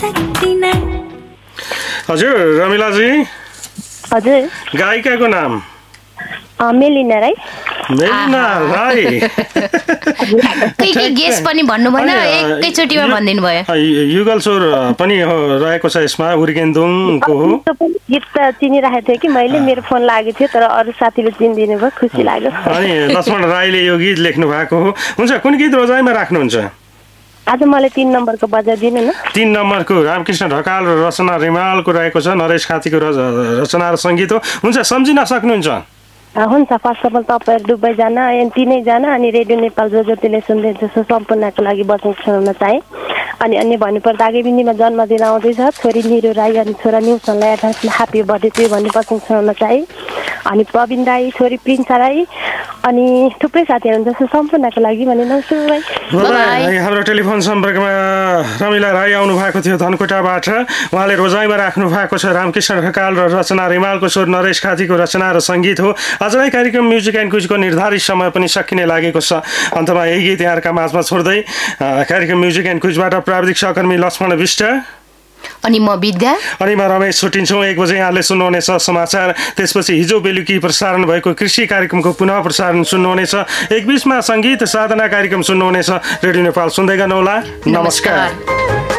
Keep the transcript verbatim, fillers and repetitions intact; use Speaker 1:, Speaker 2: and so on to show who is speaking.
Speaker 1: हजुर रमिलाजी
Speaker 2: हजुर
Speaker 1: गायिकाको नाम
Speaker 2: मेलिना राई
Speaker 1: मेलिना राई
Speaker 3: के के गेस पनि भन्नु भएन एकैचोटीमा भनिदिनु भयो
Speaker 1: युगल स्वर पनि रहेको छ यसमा हुर्केन्दुङको हो
Speaker 2: गीत त चिनिराखेको थिएँ कि मैले मेरो फोन लागेको थियो तर अरू साथीले चिनिदिनु भयो खुसी लाग्यो
Speaker 1: अनि लक्ष्मण राईले यो गीत लेख्नु भएको हो हुन्छ कुन गीत रोजाइमा राख्नुहुन्छ
Speaker 2: आज मलाई तीन नम्बरको बजाइदिनु न
Speaker 1: तीन नम्बरको रामकृष्ण ढकाल र रचना रिमालको रहेको छ नरेश खातीको रचना र सङ्गीत हो हुन्छ सम्झिन सक्नुहुन्छ
Speaker 2: हुन्छ फर्स्ट अफ अल तपाईँहरू दुवैजना तिनैजना अनि रेडियो नेपाल जो जतिले सुन्दै जस्तो सम्पूर्णको लागि वचन सुनाउन चाहे अनि अन्य भन्नुपर्दा आगामीमा जन्मदिन आउँदैछ छोरी निरु राई अनि छोरा न्युसनलाई एडभान्समा ह्याप्पी बर्थडे त्यो भन्ने वचन सुनाउन चाहे अनि प्रवीण राई छोरी प्रिन्सा राई अनि थुप्रै साथीहरू हुन्छ जस्तो सम्पूर्णको लागि भने नमस्ते
Speaker 1: हाम्रो टेलिफोन सम्पर्कमा रमिला राई आउनु भएको थियो धनकोटाबाट उहाँले रोजाइमा राख्नु भएको छ रामकृष्ण ढकाल र रचना रिमालको स्वर नरेश खातीको रचना र सङ्गीत हो आजलाई कार्यक्रम म्युजिक एन्ड क्विजको निर्धारित समय पनि सकिने लागेको छ अन्तमा यही गीत यहाँहरूका माझमा छोड्दै कार्यक्रम म्युजिक एन्ड क्विजबाट प्राविधिक सहकर्मी लक्ष्मण विष्ट
Speaker 3: अनि म विद्या
Speaker 1: अनि म रमेश छुट्टिन्छौँ एक बजे यहाँले सुन्नुहुनेछ समाचार त्यसपछि हिजो बेलुकी प्रसारण भएको कृषि कार्यक्रमको पुनः प्रसारण सुन्नुहुनेछ एक बीचमा सङ्गीत साधना कार्यक्रम सुन्नुहुनेछ रेडियो नेपाल सुन्दै गर्नुहोला नमस्कार।